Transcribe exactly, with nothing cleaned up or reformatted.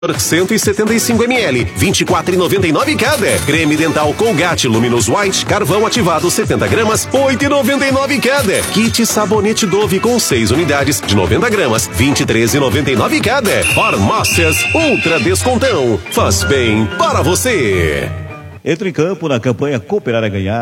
cento e setenta e cinco mililitros, vinte e quatro reais e noventa e nove cada. Creme dental Colgate Luminous White, carvão ativado setenta gramas, oito reais e noventa e nove cada. Kit sabonete Dove com seis unidades de noventa gramas, vinte e três reais e noventa e nove cada. Farmácias Ultra Descontão. Faz bem para você. Entre em campo na campanha Cooperar a Ganhar.